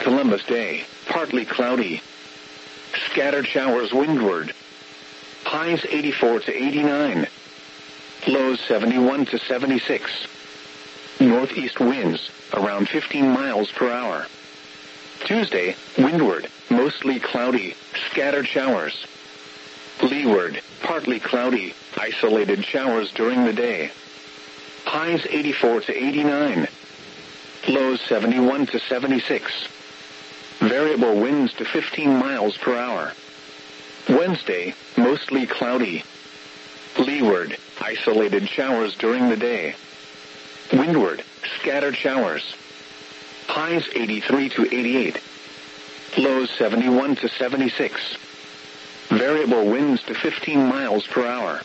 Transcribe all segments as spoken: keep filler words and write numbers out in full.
Columbus Day, partly cloudy. Scattered showers windward. Highs eighty-four to eighty-nine. Lows seventy-one to seventy-six. Northeast winds, around fifteen miles per hour. Tuesday, windward, mostly cloudy, scattered showers. Leeward, partly cloudy, isolated showers during the day. Highs eighty-four to eighty-nine. Lows seventy-one to seventy-six. Variable winds to fifteen miles per hour. Wednesday, mostly cloudy. Leeward, isolated showers during the day. Windward, scattered showers. Highs eighty-three to eighty-eight. Lows seventy-one to seventy-six. Variable winds to fifteen miles per hour.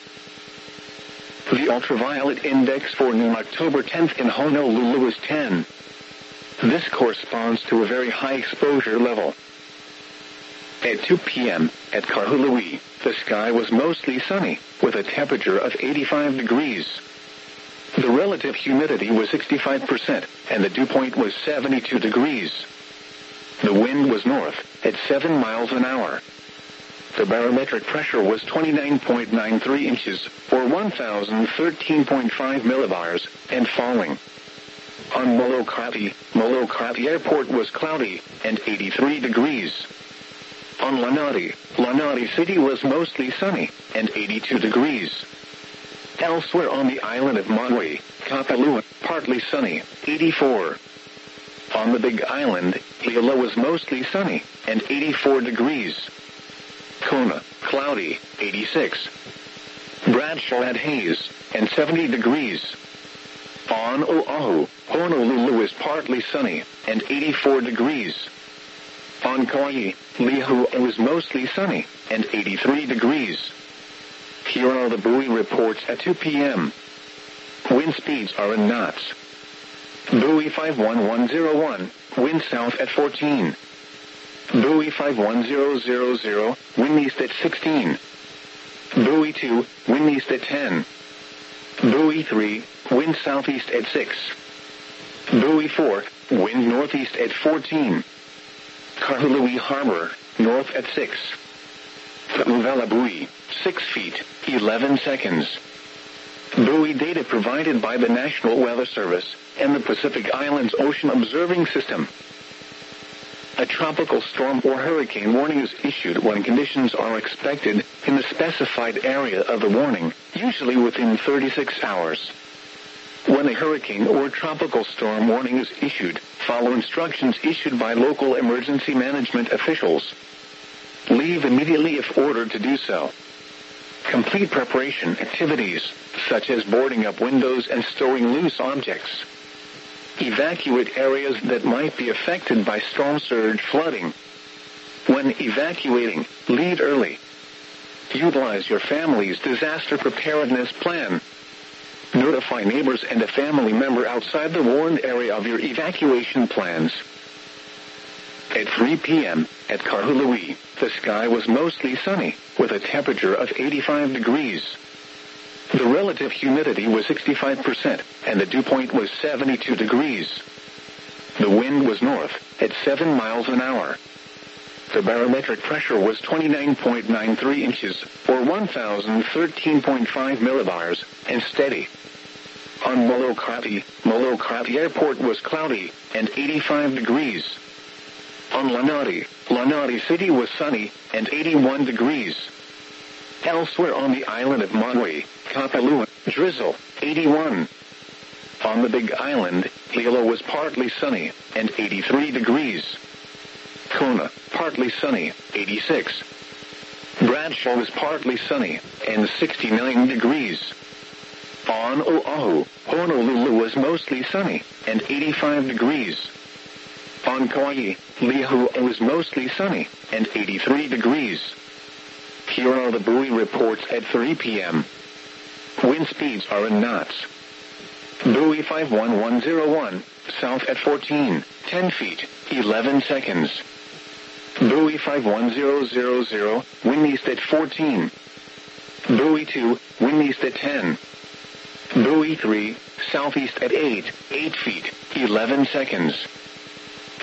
The ultraviolet index for noon October tenth in Honolulu is ten. This corresponds to a very high exposure level. At two p.m., at Kahului, the sky was mostly sunny, with a temperature of eighty-five degrees. The relative humidity was sixty-five percent, and the dew point was seventy-two degrees. The wind was north, at seven miles an hour. The barometric pressure was twenty-nine point nine three inches, or one thousand thirteen point five millibars, and falling. On Molokai, Molokai Airport was cloudy, and eighty-three degrees. On Lanai, Lanai City was mostly sunny, and eighty-two degrees. Elsewhere on the island of Maui, Kapalua, partly sunny, eighty-four. On the Big Island, Hilo was mostly sunny, and eighty-four degrees. Kona, cloudy, eighty-six. Bradshaw had haze, and seventy degrees. On Oahu, Honolulu is partly sunny, and eighty-four degrees. On Kauai, Lihue was mostly sunny, and eighty-three degrees. Here are the buoy reports at two p.m. Wind speeds are in knots. Buoy five one one zero one, wind south at fourteen. Buoy five one zero zero zero, wind east at sixteen. Buoy two, wind east at ten. Buoy three, wind southeast at six. Buoy four, wind northeast at fourteen. Kahului Harbor, north at six. Uvela buoy, six feet, eleven seconds. Buoy data provided by the National Weather Service and the Pacific Islands Ocean Observing System. A tropical storm or hurricane warning is issued when conditions are expected in the specified area of the warning, usually within thirty-six hours. When a hurricane or tropical storm warning is issued, follow instructions issued by local emergency management officials. Leave immediately if ordered to do so. Complete preparation activities, such as boarding up windows and storing loose objects. Evacuate areas that might be affected by storm surge flooding. When evacuating, leave early. Utilize your family's disaster preparedness plan. Notify neighbors and a family member outside the warned area of your evacuation plans. At three p.m., at Kahului, the sky was mostly sunny, with a temperature of eighty-five degrees. The relative humidity was sixty-five percent, and the dew point was seventy-two degrees. The wind was north, at seven miles an hour. The barometric pressure was twenty-nine point nine three inches, or one thousand thirteen point five millibars, and steady. On Molokai, Molokai Airport was cloudy, and eighty-five degrees. On Lanai, Lanai City was sunny, and eighty-one degrees. Elsewhere on the island of Maui, Kapalua, drizzle, eighty-one. On the Big Island, Hilo was partly sunny, and eighty-three degrees. Kona, partly sunny, eighty-six. Bradshaw was partly sunny, and sixty-nine degrees. On Oahu, Honolulu was mostly sunny, and eighty-five degrees. On Kauai, Lihue was mostly sunny, and eighty-three degrees. Here are the buoy reports at three p.m. Wind speeds are in knots. Buoy five one one zero one, south at fourteen, ten feet, eleven seconds. Buoy five one zero zero zero, wind east at fourteen. Buoy two, wind east at ten. Buoy three, southeast at eight, eight feet, eleven seconds.